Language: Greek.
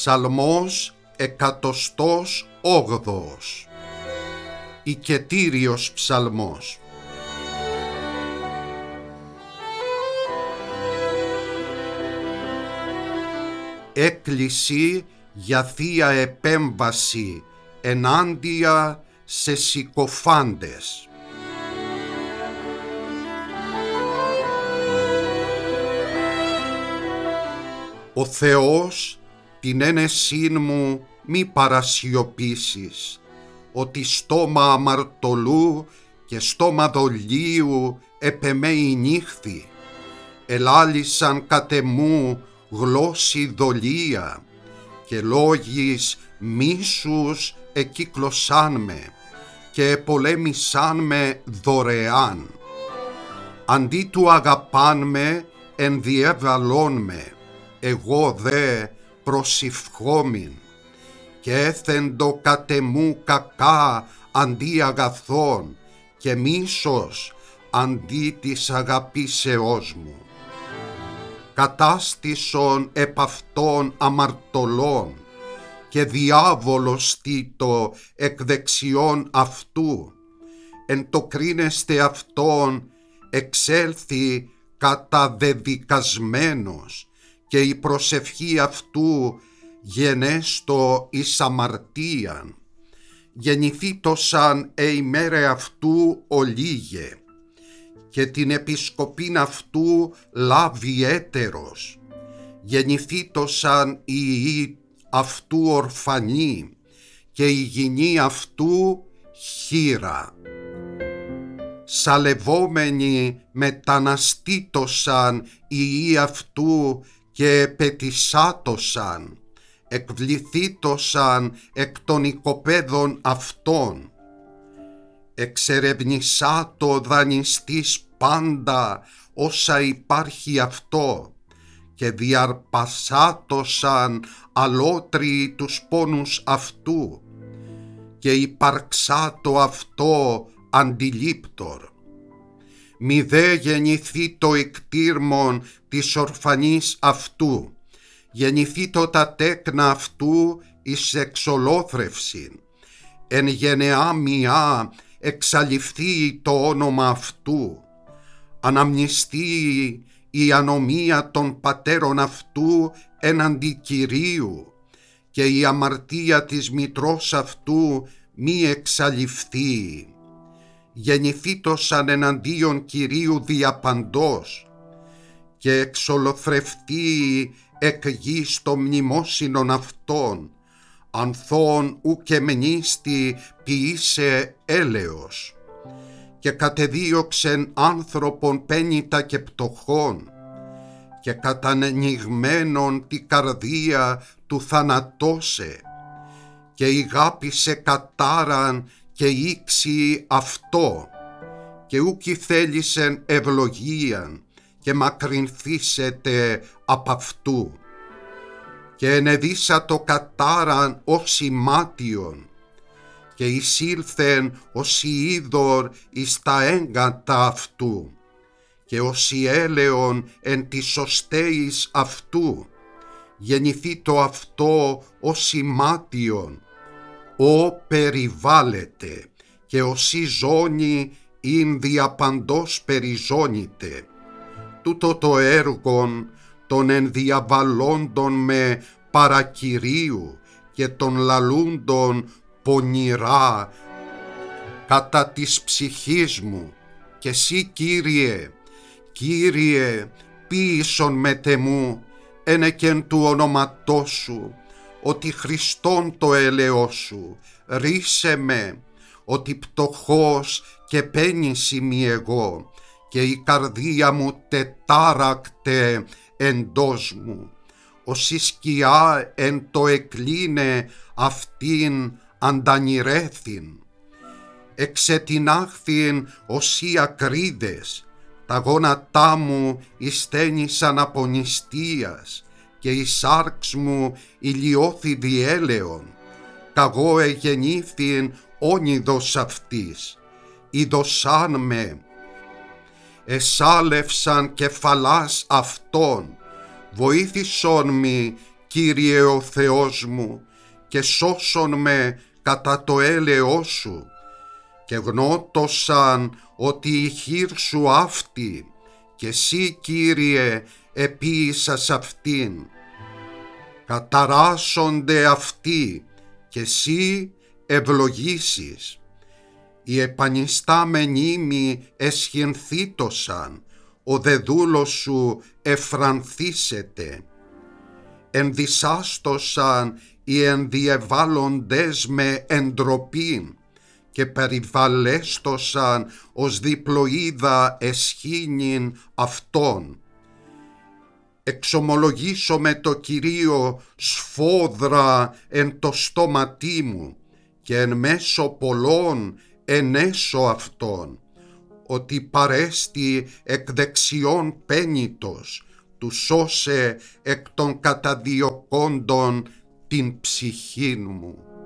Ψαλμός 108. Οικετήριος ψαλμός. Έκκληση για θεία επέμβαση ενάντια σε συκοφάντες. Ο Θεός την ένεσήν μου μη παρασιωπήσεις, ότι στόμα αμαρτωλού και στόμα δολίου επεμέει νύχθη. Ελάλησαν κατ' εμού γλώσσι δολία και λόγεις μίσους εκύκλωσάν με και επολέμησάν με δωρεάν. Αντί του αγαπάν με ενδιέβαλόν με, εγώ δε προσευχόμην, και έθεντο κατ' εμού κακά αντί αγαθών και μίσος αντί της αγαπήσεώς μου. Κατάστησον επ' αυτών αμαρτωλών και διάβολος τίτο εκ δεξιών αυτού. Εν το κρίνεστε αυτόν εξέλθει καταδεδικασμένος και η προσευχή αυτού γενέστο εις αμαρτίαν. Γεννηθήτωσαν ημέρε αυτού ολίγε και την επισκοπήν αυτού λάβει έτερος. Γεννηθήτωσαν οι ιοί αυτού ορφανοί και η γυνή αυτού χήρα. Σαλευόμενοι μεταναστήτωσαν οι ιοί αυτού και επετισάτωσαν, εκβληθήτωσαν εκ των οικοπαίδων αυτών. Εξερευνησάτο δανειστής πάντα όσα υπάρχει αυτό και διαρπασάτωσαν αλότριοι τους πόνους αυτού και υπαρξάτο αυτό αντιλήπτορ. Μη δε γεννηθεί το εκτήρμον της ορφανής αυτού, γεννηθεί το τα τέκνα αυτού εις εξολόθρευσιν. Εν γενεά μιά εξαλειφθεί το όνομα αυτού, αναμνηστεί η ανομία των πατέρων αυτού έναντι Κυρίου και η αμαρτία της μητρός αυτού μη εξαλειφθεί. Γεννηθήτωσαν εναντίον Κυρίου διαπαντός και εξολοθρευτεί εκ γης το μνημόσυνον αυτών, ανθών ουκ εμενίστη ποιήσε έλεος, και κατεδίωξεν άνθρωπον πένητα και πτωχών και κατανοιγμένον τη καρδία του θανατώσε και ηγάπησε κατάραν και ήξι αυτό και ούκι θέλησεν ευλογίαν και μακρυνθήσετε απ' αυτού και ενεδίσα το κατάραν ως ημάτιον και εισήλθεν ως είδωρ εις τα έγκατα αυτού και ως έλεον εν της σωστέης αυτού. Γεννηθεί το αυτό ως ημάτιον, ο περιβάλλεται και όσοι ζώνη ειν διαπαντός περιζώνητε. Τούτο το έργον των ενδιαβαλλόντων με παρακυρίου και των λαλούντων πονηρά κατά της ψυχής μου, και εσύ Κύριε, Κύριε ποίησον μετεμού ένεκεν του ονόματός σου, ότι Χριστόν το έλεος σου, ρίσε με, ότι πτωχός και πένης είμαι εγώ, και η καρδία μου τετάρακτε εντός μου, όσοι σκιά εν το εκλίνε αυτήν αντανηρέθην. Εξετινάχθην όσοι ακρίδες, τα γόνατά μου εισθένησαν από νηστείας και η σάρξ μου ηλιώθη διέλεον. Καγώ εγεννήθην όνειδος αυτής, ειδωσάν με, εσάλευσαν κεφαλάς αυτών, βοήθησόν μη Κύριε ο Θεός μου, και σώσον με κατά το έλεος σου, και γνώτωσαν ότι η χείρ σου αυτή, και εσύ, Κύριε, επίησας αυτήν. Καταράσσονται αυτοί, και εσύ ευλογήσεις. Οι επανιστάμενοι μη εσχυνθήτωσαν, ο δε δούλος σου εφρανθήσεται. Ενδυσάστοσαν οι ενδιεβάλλοντες με εντροπήν, και περιβαλέστοσαν ως διπλοίδα εσχήνην αυτών. Εξομολογήσω το Κυρίο σφόδρα εν το στόματί μου, και εν μέσω πολλών ενέσω αυτών, ότι παρέστη εκ δεξιών πένητος, του σώσε εκ των καταδιωκόντων την ψυχήν μου.